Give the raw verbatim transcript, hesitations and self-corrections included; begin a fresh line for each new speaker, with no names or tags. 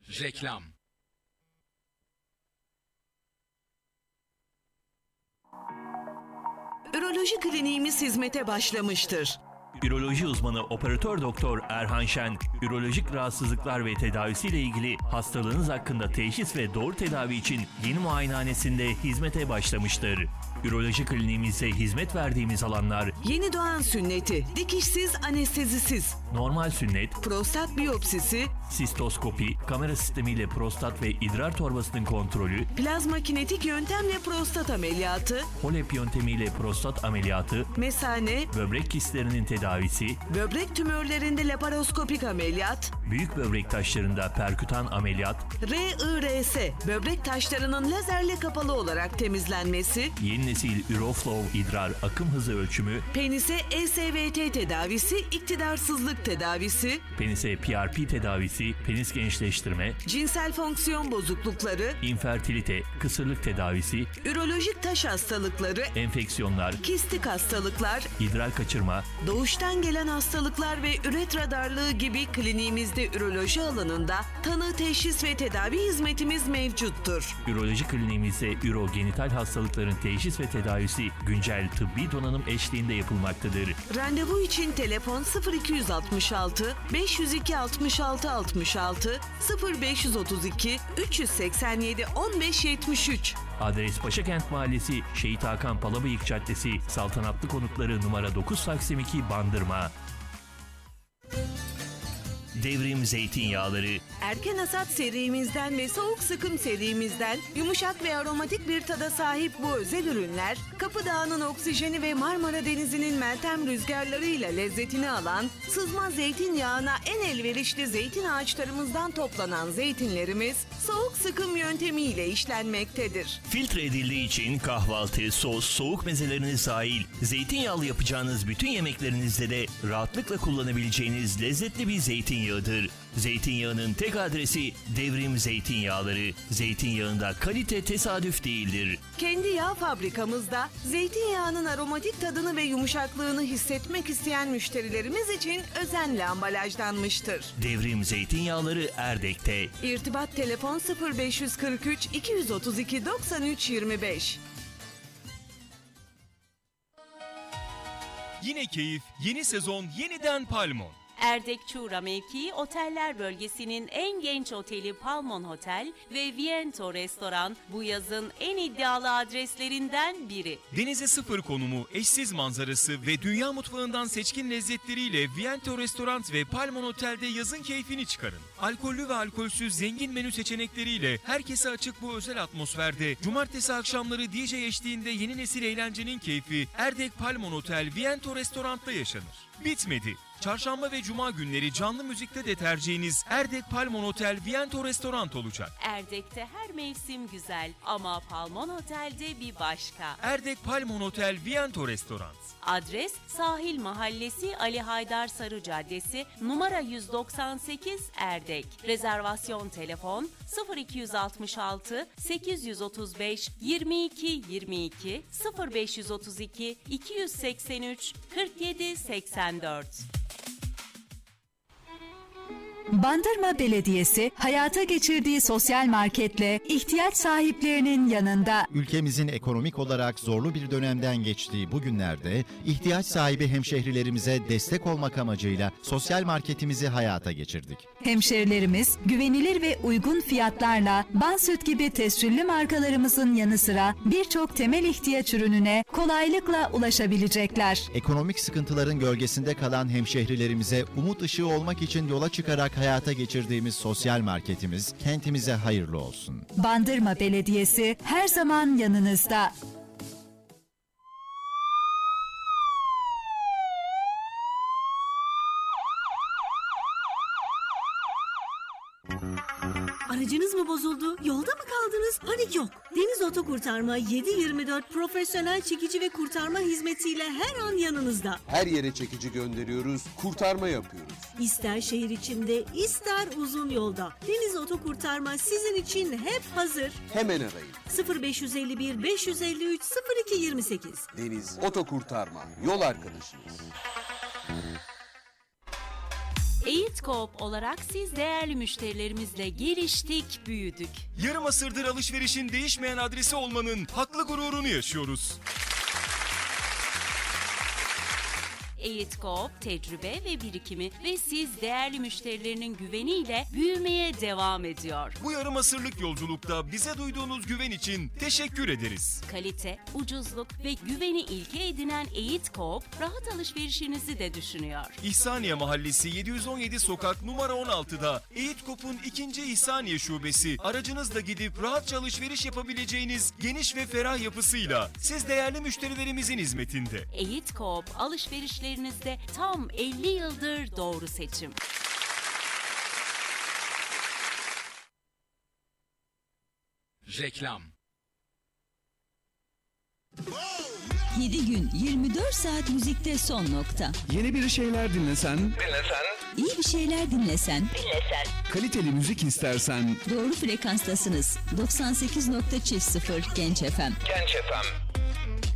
Reklam.
Üroloji kliniğimiz hizmete başlamıştır.
Üroloji uzmanı operatör doktor Erhan Şen, ürolojik rahatsızlıklar ve tedavisiyle ilgili hastalığınız hakkında teşhis ve doğru tedavi için yeni muayenehanesinde hizmete başlamıştır. Üroloji kliniğimizde hizmet verdiğimiz alanlar:
yeni doğan sünneti, dikişsiz, anestezisiz,
normal sünnet,
prostat biyopsisi,
sistoskopi, kamera sistemiyle prostat ve idrar torbasının kontrolü,
plazma kinetik yöntemle prostat ameliyatı,
HOLEP yöntemiyle prostat ameliyatı,
mesane,
böbrek kistlerinin tedavisi,
böbrek tümörlerinde laparoskopik ameliyat,
büyük böbrek taşlarında perkütan ameliyat,
R I R S, böbrek taşlarının lazerle kapalı olarak temizlenmesi,
yeni nesil Uroflow idrar akım hızı ölçümü,
penise E S V T tedavisi, iktidarsızlık tedavisi,
penise P R P tedavisi, penis gençleştirme,
cinsel fonksiyon bozuklukları,
infertilite, kısırlık tedavisi,
ürolojik taş hastalıkları,
enfeksiyonlar,
kistik hastalıklar,
idrar kaçırma,
doğuştan gelen hastalıklar ve üretra darlığı gibi kliniğimizde üroloji alanında tanı, teşhis ve tedavi hizmetimiz mevcuttur.
Üroloji kliniğimizde ürogenital hastalıkların teşhis ve tedavisi güncel tıbbi donanım eşliğinde yapılmaktadır.
Randevu için telefon sıfır iki altı altı beş yüz iki altmış altı altmış altı, sıfır beş otuz iki üç yüz seksen yedi on beş yetmiş üç.
Adres Paşakent Mahallesi, Şehit Hakan Palabıyık Caddesi, Saltanatlı Konutları numara dokuz Taksim iki, Bandırma. Devrim zeytinyağları.
Erken hasat serimizden ve soğuk sıkım serimizden yumuşak ve aromatik bir tada sahip bu özel ürünler, Kapı Dağı'nın oksijeni ve Marmara Denizi'nin meltem rüzgarlarıyla lezzetini alan, sızma zeytinyağına en elverişli zeytin ağaçlarımızdan toplanan zeytinlerimiz, soğuk sıkım yöntemiyle işlenmektedir.
Filtre edildiği için kahvaltı, sos, soğuk mezeleriniz dahil zeytinyağlı yapacağınız bütün yemeklerinizde de rahatlıkla kullanabileceğiniz lezzetli bir zeytinyağıdır. Zeytinyağının tek adresi Devrim Zeytinyağları. Zeytinyağında kalite tesadüf değildir.
Kendi yağ fabrikamızda zeytinyağının aromatik tadını ve yumuşaklığını hissetmek isteyen müşterilerimiz için özenle ambalajlanmıştır.
Devrim Zeytinyağları Erdek'te.
İrtibat telefon sıfır beş kırk üç iki otuz iki doksan üç yirmi beş.
Yine keyif, yeni sezon yeniden Palmon.
Erdek Çuğra mevkii oteller bölgesinin en genç oteli Palmon Hotel ve Viento Restoran bu yazın en iddialı adreslerinden biri.
Denize sıfır konumu, eşsiz manzarası ve dünya mutfağından seçkin lezzetleriyle Viento Restoran ve Palmon Otel'de yazın keyfini çıkarın. Alkollü ve alkolsüz zengin menü seçenekleriyle herkese açık bu özel atmosferde cumartesi akşamları D J eşliğinde yeni nesil eğlencenin keyfi Erdek Palmon Otel Viento Restoran'ta yaşanır. Bitmedi. Çarşamba ve cuma günleri canlı müzikte de tercihiniz Erdek Palmon Otel Viento Restoran olacak.
Erdek'te her mevsim güzel ama Palmon Otel'de bir başka.
Erdek Palmon Otel Viento Restoran.
Adres Sahil Mahallesi Ali Haydar Sarı Caddesi numara yüz doksan sekiz Erdek. Rezervasyon telefon sıfır iki altı altı sekiz otuz beş yirmi iki yirmi iki sıfır beş otuz iki iki seksen üç kırk yedi seksen dört.
Bandırma Belediyesi hayata geçirdiği sosyal marketle ihtiyaç sahiplerinin yanında.
Ülkemizin ekonomik olarak zorlu bir dönemden geçtiği bu günlerde ihtiyaç sahibi hemşehrilerimize destek olmak amacıyla sosyal marketimizi hayata geçirdik.
Hemşehrilerimiz güvenilir ve uygun fiyatlarla Bansüt gibi tescilli markalarımızın yanı sıra birçok temel ihtiyaç ürününe kolaylıkla ulaşabilecekler.
Ekonomik sıkıntıların gölgesinde kalan hemşehrilerimize umut ışığı olmak için yola çıkarak hayata geçirdiğimiz sosyal marketimiz kentimize hayırlı olsun.
Bandırma Belediyesi her zaman yanınızda.
Aracınız mı bozuldu? Yolda mı kaldınız? Panik yok. Deniz Oto Kurtarma yedi yirmi dört profesyonel çekici ve kurtarma hizmetiyle her an yanınızda.
Her yere çekici gönderiyoruz, kurtarma yapıyoruz.
İster şehir içinde, ister uzun yolda. Deniz Oto Kurtarma sizin için hep hazır.
Hemen arayın.
sıfır beş elli bir beş elli üç sıfır iki yirmi sekiz.
Deniz Oto Kurtarma, yol arkadaşınız.
Eğit Coop olarak siz değerli müşterilerimizle geliştik, büyüdük.
Yarım asırdır alışverişin değişmeyen adresi olmanın haklı gururunu yaşıyoruz.
Eğit Coop tecrübe ve birikimi ve siz değerli müşterilerinin güveniyle büyümeye devam ediyor.
Bu yarım asırlık yolculukta bize duyduğunuz güven için teşekkür ederiz.
Kalite, ucuzluk ve güveni ilke edinen Eğit Coop rahat alışverişinizi de düşünüyor.
İhsaniye Mahallesi yedi yüz on yedi sokak numara on altıda Eğit Coop'un ikinci İhsaniye şubesi aracınızla gidip rahatça alışveriş yapabileceğiniz geniş ve ferah yapısıyla siz değerli müşterilerimizin hizmetinde.
Eğit Coop alışverişlerinizde tam elli yıldır doğru seçim.
Reklam.
yedi gün yirmi dört saat müzikte son nokta.
Yeni bir şeyler dinlesen, dinlesen,
İyi bir şeyler dinlesen,
dinlesen, kaliteli müzik istersen,
doğru frekanstasınız. doksan sekiz nokta sıfır Genç F M.
Genç F M.